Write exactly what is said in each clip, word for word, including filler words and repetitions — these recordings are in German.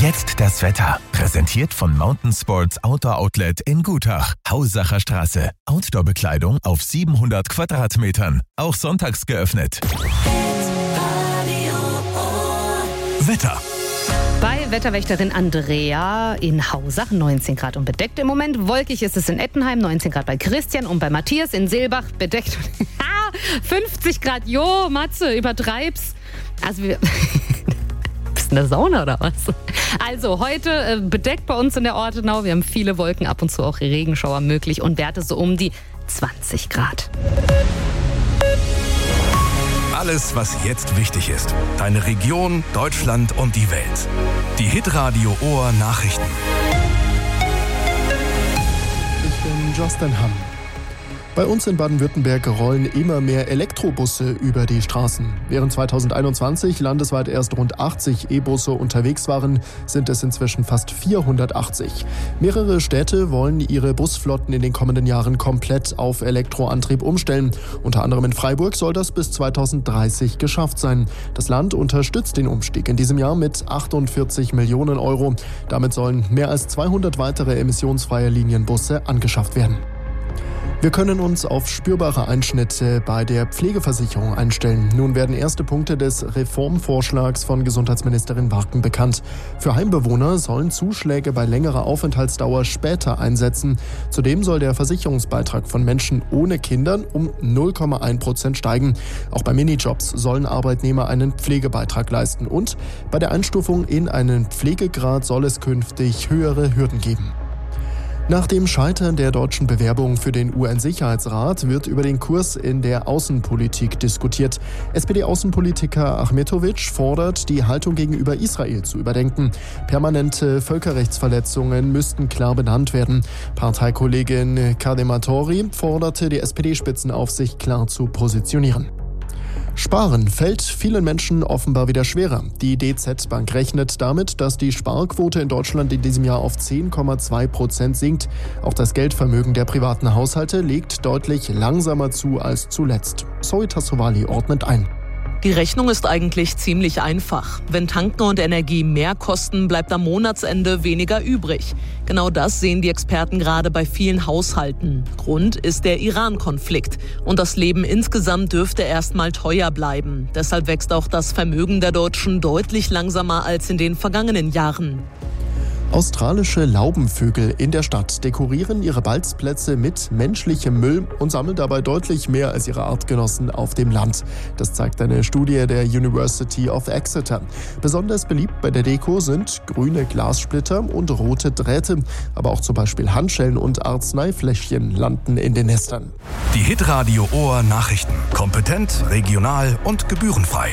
Jetzt das Wetter. Präsentiert von Mountain Sports Outdoor Outlet in Gutach. Hausacher Straße. Outdoor-Bekleidung auf siebenhundert Quadratmetern. Auch sonntags geöffnet. Wetter. Bei Wetterwächterin Andrea in Hausach neunzehn Grad und bedeckt im Moment. Wolkig ist es in Ettenheim, neunzehn Grad bei Christian und bei Matthias in Seelbach bedeckt. fünfzig Grad, jo, Matze, übertreib's. Also wir... Bist du in der Sauna oder was? Also heute äh, bedeckt bei uns in der Ortenau. Wir haben viele Wolken, ab und zu auch Regenschauer möglich und Werte so um die zwanzig Grad. Alles, was jetzt wichtig ist. Deine Region, Deutschland und die Welt. Die Hitradio Ohr Nachrichten. Ich bin Justin Hamm. Bei uns in Baden-Württemberg rollen immer mehr Elektrobusse über die Straßen. Während zweitausendeinundzwanzig landesweit erst rund achtzig E-Busse unterwegs waren, sind es inzwischen fast vierhundertachtzig. Mehrere Städte wollen ihre Busflotten in den kommenden Jahren komplett auf Elektroantrieb umstellen. Unter anderem in Freiburg soll das bis zweitausenddreißig geschafft sein. Das Land unterstützt den Umstieg in diesem Jahr mit achtundvierzig Millionen Euro. Damit sollen mehr als zweihundert weitere emissionsfreie Linienbusse angeschafft werden. Wir können uns auf spürbare Einschnitte bei der Pflegeversicherung einstellen. Nun werden erste Punkte des Reformvorschlags von Gesundheitsministerin Warken bekannt. Für Heimbewohner sollen Zuschläge bei längerer Aufenthaltsdauer später einsetzen. Zudem soll der Versicherungsbeitrag von Menschen ohne Kindern um null Komma eins Prozent steigen. Auch bei Minijobs sollen Arbeitnehmer einen Pflegebeitrag leisten. Und bei der Einstufung in einen Pflegegrad soll es künftig höhere Hürden geben. Nach dem Scheitern der deutschen Bewerbung für den U N-Sicherheitsrat wird über den Kurs in der Außenpolitik diskutiert. S P D-Außenpolitiker Ahmetovic fordert, die Haltung gegenüber Israel zu überdenken. Permanente Völkerrechtsverletzungen müssten klar benannt werden. Parteikollegin Kadematori forderte die S P D-Spitzenaufsicht klar zu positionieren. Sparen fällt vielen Menschen offenbar wieder schwerer. Die D Z Bank rechnet damit, dass die Sparquote in Deutschland in diesem Jahr auf zehn Komma zwei Prozent sinkt. Auch das Geldvermögen der privaten Haushalte legt deutlich langsamer zu als zuletzt. Zoe Tassovali ordnet ein. Die Rechnung ist eigentlich ziemlich einfach. Wenn Tanken und Energie mehr kosten, bleibt am Monatsende weniger übrig. Genau das sehen die Experten gerade bei vielen Haushalten. Grund ist der Iran-Konflikt. Und das Leben insgesamt dürfte erstmal teuer bleiben. Deshalb wächst auch das Vermögen der Deutschen deutlich langsamer als in den vergangenen Jahren. Australische Laubenvögel in der Stadt dekorieren ihre Balzplätze mit menschlichem Müll und sammeln dabei deutlich mehr als ihre Artgenossen auf dem Land. Das zeigt eine Studie der University of Exeter. Besonders beliebt bei der Deko sind grüne Glassplitter und rote Drähte. Aber auch zum Beispiel Handschellen und Arzneifläschchen landen in den Nestern. Die Hitradio Ohr Nachrichten. Kompetent, regional und gebührenfrei.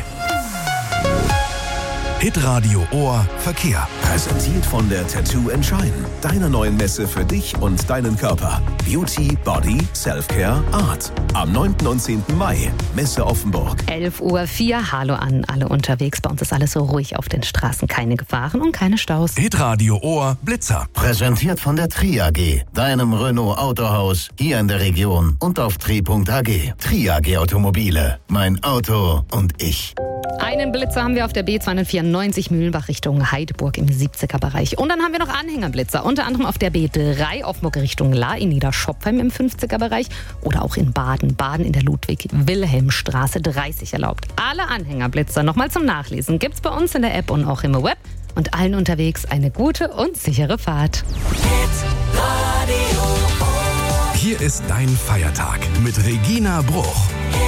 Hitradio Ohr Verkehr. Präsentiert von der Tattoo and Shine. Deiner neuen Messe für dich und deinen Körper. Beauty, Body, Self-Care, Art. Am neunten und zehnten Mai. Messe Offenburg. elf Uhr vier. Hallo an alle unterwegs. Bei uns ist alles so ruhig auf den Straßen. Keine Gefahren und keine Staus. Hitradio Ohr Blitzer. Präsentiert von der Tri A G. Deinem Renault Autohaus. Hier in der Region und auf tri punkt a g. Tri A G Automobile. Mein Auto und ich. Einen Blitzer haben wir auf der B zweihundertvierundneunzig Mühlenbach Richtung Heideburg im siebziger Bereich. Und dann haben wir noch Anhängerblitzer, unter anderem auf der B drei Offenburg Richtung La in Niederschopfheim im fünfziger Bereich oder auch in Baden. Baden in der Ludwig-Wilhelm-Straße dreißig erlaubt. Alle Anhängerblitzer nochmal zum Nachlesen gibt's bei uns in der App und auch im Web. Und allen unterwegs eine gute und sichere Fahrt. Hier ist dein Feiertag mit Regina Bruch.